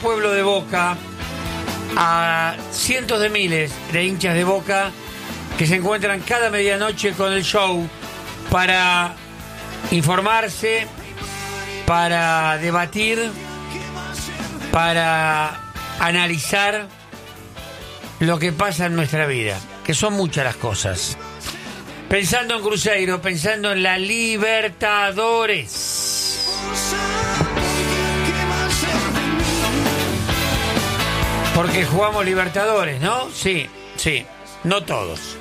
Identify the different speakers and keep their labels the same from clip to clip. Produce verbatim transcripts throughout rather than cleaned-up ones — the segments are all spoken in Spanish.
Speaker 1: pueblo de Boca, a cientos de miles de hinchas de Boca que se encuentran cada medianoche con el show para informarse, para debatir, para analizar lo que pasa en nuestra vida, que son muchas las cosas. Pensando en Cruzeiro, pensando en la Libertadores. Porque jugamos Libertadores, ¿no? Sí, sí, no todos.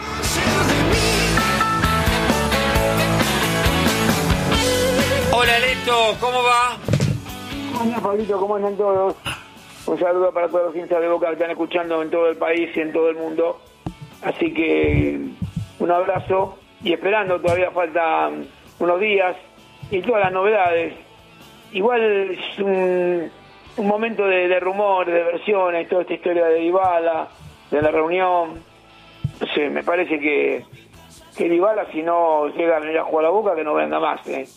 Speaker 1: Hola, Leto, ¿cómo va?
Speaker 2: ¿Cómo andan, Pablito? ¿Cómo andan todos? Un saludo para todos los hinchas de Boca que están escuchando en todo el país y en todo el mundo. Así que un abrazo y esperando, todavía faltan unos días y todas las novedades. Igual es un, un momento de, de rumores, de versiones, toda esta historia de Dybala, de la reunión. No sé, me parece que, que Dybala, si no llega a venir a jugar a Boca, que no venga más, ¿eh?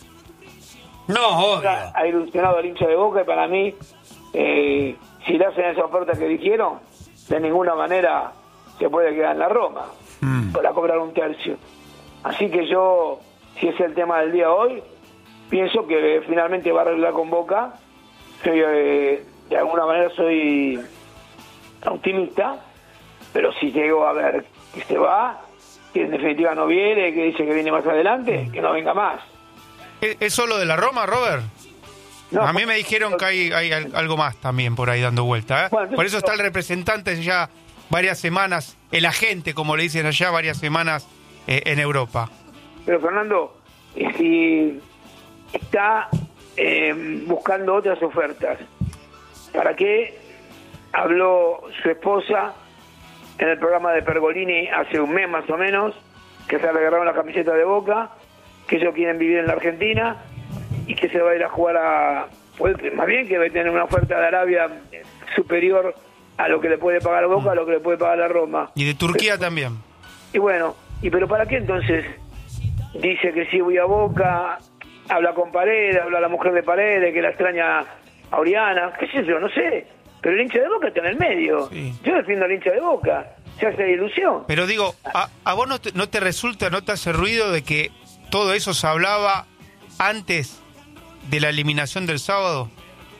Speaker 1: No, obvio.
Speaker 2: Ha ilusionado al hincha de Boca y para mí, eh, si le hacen esa oferta que dijeron, de ninguna manera se puede quedar en la Roma mm. para cobrar un tercio. Así que yo, si es el tema del día hoy, pienso que finalmente va a arreglar con Boca. Soy, eh, de alguna manera soy optimista, pero si llego a ver que se va, que en definitiva no viene, que dice que viene más adelante, que no venga más.
Speaker 3: ¿Es solo de la Roma, Robert?
Speaker 2: No,
Speaker 3: a mí me dijeron que hay, hay algo más también por ahí dando vuelta, ¿eh? Bueno, por eso está el representante ya varias semanas, el agente, como le dicen allá, varias semanas eh, en Europa.
Speaker 2: Pero Fernando, si está eh, buscando otras ofertas, ¿para qué habló su esposa en el programa de Pergolini hace un mes más o menos, que se agarraron la camiseta de Boca, que ellos quieren vivir en la Argentina y que se va a ir a jugar a... Pues, más bien que va a tener una oferta de Arabia superior a lo que le puede pagar Boca, a lo que le puede pagar la Roma.
Speaker 3: Y de Turquía
Speaker 2: pero,
Speaker 3: también.
Speaker 2: Y bueno, ¿y pero para qué entonces? Dice que sí voy a Boca, habla con Paredes, habla a la mujer de Paredes, que la extraña a Oriana, qué sé yo, no sé. Pero el hincha de Boca está en el medio. Sí. Yo defiendo al hincha de Boca, se hace ilusión.
Speaker 3: Pero digo, ¿a, a vos no te, no te resulta, no te hace ruido de que todo eso se hablaba antes de la eliminación del sábado?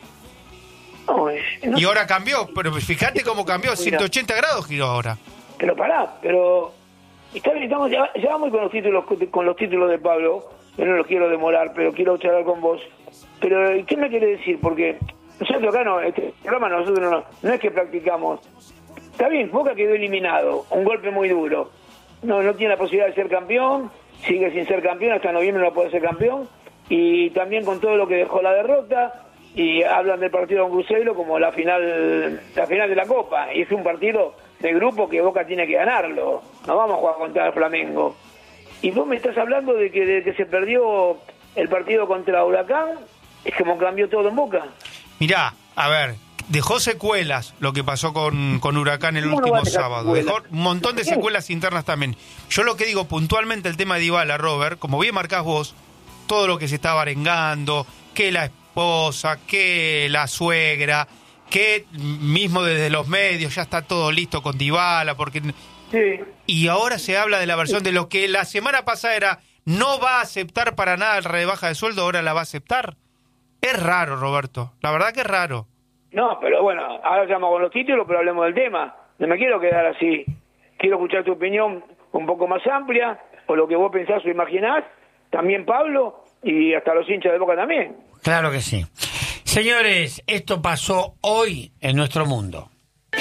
Speaker 2: No, no,
Speaker 3: y ahora cambió, pero fíjate cómo cambió, ciento ochenta grados giró ahora.
Speaker 2: Pero pará, pero está bien, estamos, ya, ya vamos con los títulos con los títulos de Pablo, yo no los quiero demorar, pero quiero charlar con vos. Pero ¿qué me quiere decir? Porque nosotros acá no, este programa nosotros no, no es que practicamos. Está bien, Boca quedó eliminado, un golpe muy duro. No, no tiene la posibilidad de ser campeón, sigue sin ser campeón, hasta noviembre no puede ser campeón, y también con todo lo que dejó la derrota, y hablan del partido con Cruzeiro como la final la final de la Copa, y es un partido de grupo que Boca tiene que ganarlo, no vamos a jugar contra el Flamengo. Y vos me estás hablando de que, de que se perdió el partido contra Huracán, es como cambió todo en Boca.
Speaker 3: Mirá, a ver, dejó secuelas lo que pasó con, con Huracán el último no sábado. Dejó un montón de secuelas internas también. Yo lo que digo puntualmente el tema de Dybala, Robert, como bien marcás vos, todo lo que se estaba arengando, que la esposa, que la suegra, que mismo desde los medios ya está todo listo con Dybala, porque sí. Y ahora se habla de la versión de lo que la semana pasada era no va a aceptar para nada la rebaja de sueldo, ahora la va a aceptar. Es raro, Roberto, la verdad que es raro.
Speaker 2: No, pero bueno, ahora estamos con los títulos, pero hablemos del tema. No me quiero quedar así. Quiero escuchar tu opinión un poco más amplia, o lo que vos pensás o imaginás, también Pablo, y hasta los hinchas de Boca también.
Speaker 1: Claro que sí. Señores, esto pasó hoy en nuestro mundo.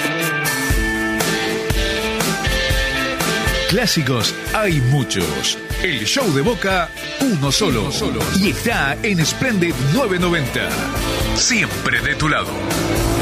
Speaker 4: Clásicos hay muchos. El show de Boca, uno solo. Uno solo. Y está en Splendid novecientos noventa. Siempre de tu lado.